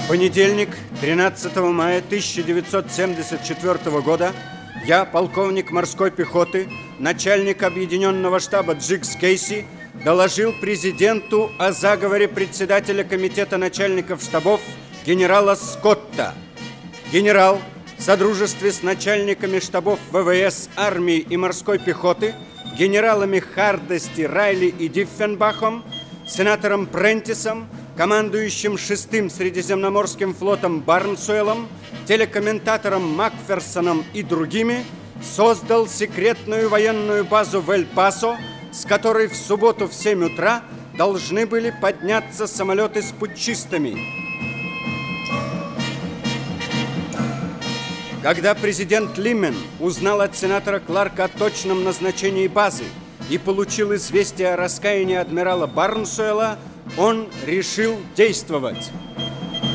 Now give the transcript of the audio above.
Понедельник, 13 мая 1974 года, я, полковник морской пехоты, начальник объединенного штаба Джигс Кейси, доложил президенту о заговоре председателя комитета начальников штабов генерала Скотта. Генерал в содружестве с начальниками штабов ВВС, армии и морской пехоты, генералами Хардести, Райли и Диффенбахом, сенатором Прентисом, командующим 6-м Средиземноморским флотом Барнсуэлом, телекомментатором Макферсоном и другими, создал секретную военную базу в Эль-Пасо, с которой в субботу в 7 утра должны были подняться самолеты с путчистами. Когда президент Лимен узнал от сенатора Кларка о точном назначении базы и получил известие о раскаянии адмирала Барнсуэла, он решил действовать.